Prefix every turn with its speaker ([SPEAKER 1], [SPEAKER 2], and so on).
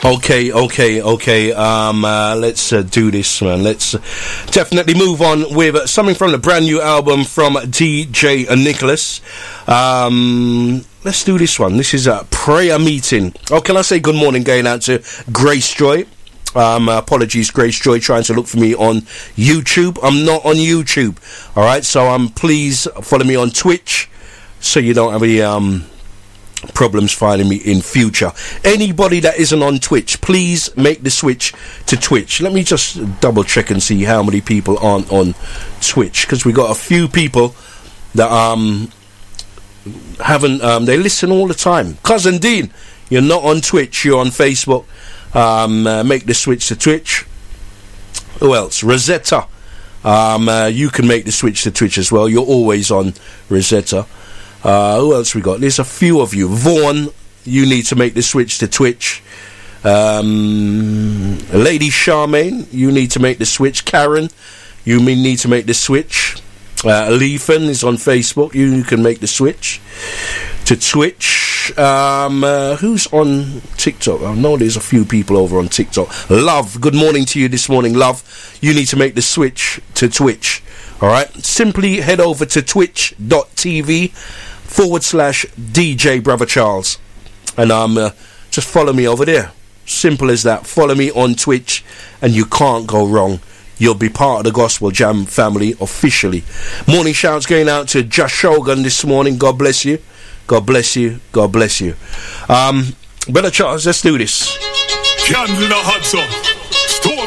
[SPEAKER 1] Okay. Let's do this, man. Let's definitely move on with something from the brand new album from DJ Nicholas. Let's do this one. This is a prayer meeting. Oh, can I say good morning going out to Grace Joy? Apologies, Grace Joy, trying to look for me on YouTube. I'm not on YouTube. All right, so please follow me on Twitch, so you don't have any problems finding me in future. Anybody that isn't on Twitch, please make the switch to Twitch. Let me just double check and see how many people aren't on Twitch, because we got a few people that haven't they listen all the time. Cousin Dean, you're not on Twitch, you're on Facebook. Make the switch to Twitch. Who else? Rosetta, you can make the switch to Twitch as well. You're always on Rosetta. Who else we got? There's a few of you. Vaughn, you need to make the switch to Twitch. Lady Charmaine, you need to make the switch. Karen, you need to make the switch. Leafan is on Facebook. You can make the switch to Twitch. Who's on TikTok? I know there's a few people over on TikTok. Love, good morning to you this morning, Love. You need to make the switch to Twitch. Alright, simply head over to twitch.tv/DJ Brother Charles, and just follow me over there. Simple as that. Follow me on Twitch and you can't go wrong. You'll be part of the Gospel Jam family officially. Morning shouts going out to Josh Shogun this morning. God bless you. God bless you. God bless you. Brother Charles, let's do this.
[SPEAKER 2] Candle in the hot sun.